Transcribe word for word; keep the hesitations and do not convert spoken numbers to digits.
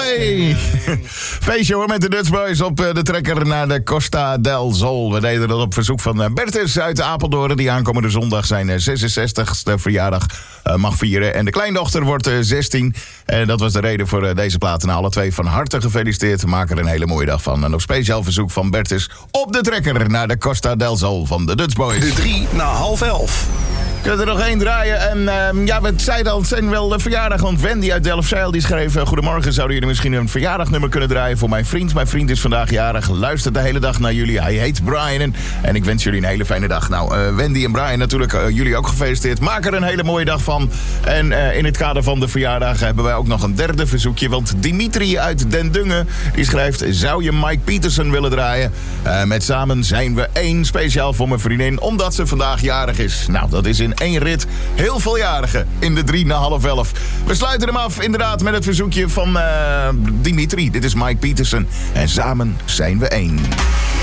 Hey! Feestje hoor met de Dutch Boys op de trekker naar de Costa del Sol. We deden dat op verzoek van Bertus uit Apeldoorn, die aankomende zondag zijn zesenzestigste verjaardag mag vieren. En de kleindochter wordt zestien. En dat was de reden voor deze platen. Nou, alle twee van harte gefeliciteerd. Maak er een hele mooie dag van. En op speciaal verzoek van Bertus op de trekker naar de Costa del Sol van de Dutch Boys. De drie na half elf. Kunnen er nog één draaien. En uh, ja, we zeiden al, het zijn wel de verjaardag. Want Wendy uit Delfzijl die schreef... Uh, Goedemorgen, zouden jullie misschien een verjaardagnummer kunnen draaien voor mijn vriend? Mijn vriend is vandaag jarig. Luistert de hele dag naar jullie. Hij heet Brian. En ik wens jullie een hele fijne dag. Nou, uh, Wendy en Brian natuurlijk uh, jullie ook gefeliciteerd. Maak er een hele mooie dag van. En uh, in het kader van de verjaardag hebben wij ook nog een derde verzoekje. Want Dimitri uit Den Dungen die schrijft... Zou je Mike Peterson willen draaien? Uh, met Samen zijn we één. Speciaal voor mijn vriendin. Omdat ze vandaag jarig is. Nou, dat is in één rit heel veel jarigen in de drie na half elf. We sluiten hem af inderdaad met het verzoekje van uh, Dimitri. Dit is Mike Peterson. En samen zijn we één.